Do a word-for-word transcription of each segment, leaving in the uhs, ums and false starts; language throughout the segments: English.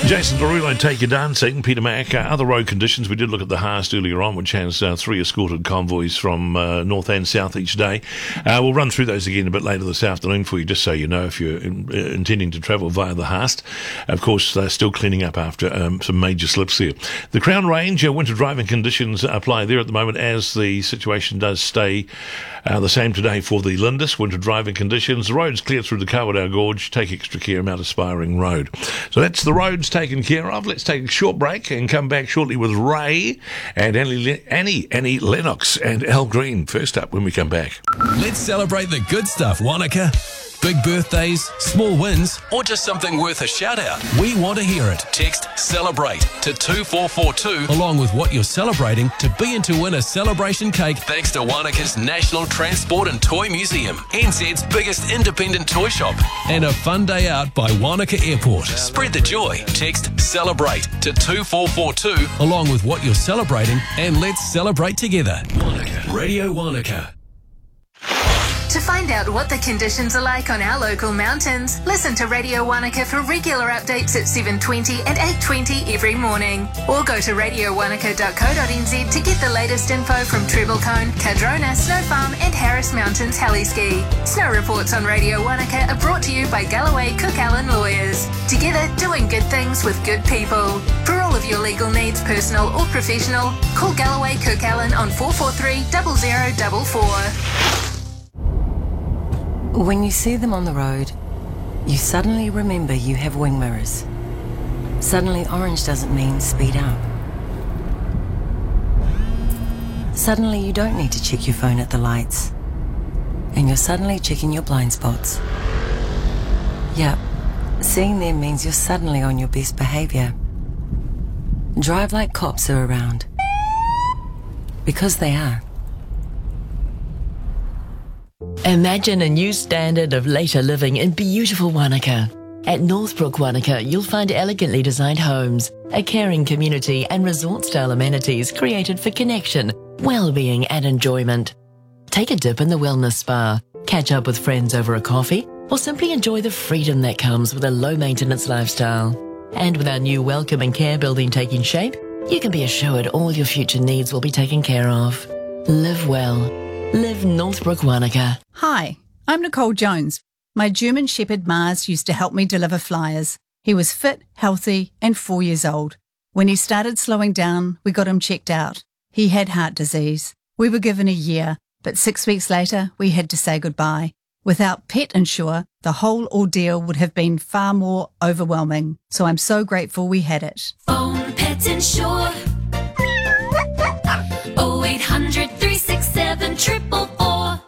Jason Derulo, Take You Dancing. Peter Mack. Uh, other road conditions. We did look at the Haast earlier on, which has uh, three escorted convoys from uh, north and south each day. Uh, we'll run through those again a bit later this afternoon for you, just so you know if you're in, uh, intending to travel via the Haast. Of course, they're still cleaning up after um, some major slips there. The Crown Range, uh, winter driving conditions apply there at the moment, as the situation does stay uh, the same today for the Lindis. Winter driving conditions. The roads clear through the Kawerau Gorge. Take extra care, Mount Aspiring Road. So that's the roads taken care of. Let's take a short break and come back shortly with Ray and Annie, Annie, Annie Lennox and Al Green. First up when we come back. Let's celebrate the good stuff, Wanaka. Big birthdays, small wins, or just something worth a shout out. We want to hear it. Text CELEBRATE to two four four two along with what you're celebrating to be in to win a celebration cake thanks to Wanaka's National Transport and Toy Museum, N Z's biggest independent toy shop, and a fun day out by Wanaka Airport. Spread the joy. Text CELEBRATE to two four four two along with what you're celebrating, and let's celebrate together. Wanaka. Radio Wanaka. To find out what the conditions are like on our local mountains, listen to Radio Wanaka for regular updates at seven twenty and eight twenty every morning. Or go to radio wanaka dot co dot n z to get the latest info from Treblecone, Cadrona, Snow Farm and Harris Mountains Heliski. Snow reports on Radio Wanaka are brought to you by Galloway Cook Allen Lawyers. Together, doing good things with good people. For all of your legal needs, personal or professional, call Galloway Cook Allen on four four three, zero zero four four. When you see them on the road, you suddenly remember you have wing mirrors. Suddenly orange doesn't mean speed up. Suddenly you don't need to check your phone at the lights. And you're suddenly checking your blind spots. Yep, seeing them means you're suddenly on your best behaviour. Drive like cops are around. Because they are. Imagine a new standard of later living in beautiful Wanaka. At Northbrook Wanaka, you'll find elegantly designed homes, a caring community and resort-style amenities created for connection, well-being and enjoyment. Take a dip in the wellness spa, catch up with friends over a coffee, or simply enjoy the freedom that comes with a low-maintenance lifestyle. And with our new welcome and care building taking shape, you can be assured all your future needs will be taken care of. Live well. Live Northbrook Wanaka. Hi, I'm Nicole Jones. My German Shepherd Mars used to help me deliver flyers. He was fit, healthy, and four years old. When he started slowing down, we got him checked out. He had heart disease. We were given a year, but six weeks later, we had to say goodbye. Without Pet Insure, the whole ordeal would have been far more overwhelming. So I'm so grateful we had it. Phone Pet Insure. oh eight hundred, three six seven, four four four.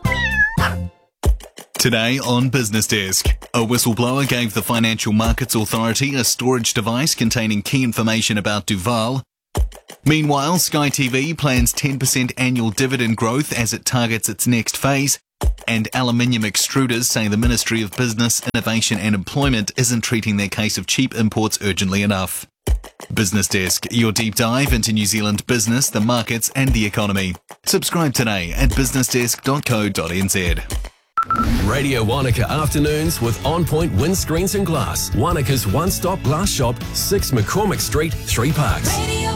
Today on Business Desk, a whistleblower gave the Financial Markets Authority a storage device containing key information about Duval. Meanwhile, Sky T V plans ten percent annual dividend growth as it targets its next phase. And aluminium extruders say the Ministry of Business, Innovation and Employment isn't treating their case of cheap imports urgently enough. Business Desk, your deep dive into New Zealand business, the markets and the economy. Subscribe today at business desk dot co dot n z. Radio Wanaka Afternoons with On Point Windscreens and Glass. Wanaka's one-stop glass shop, six McCormick Street, Three Parks. Radio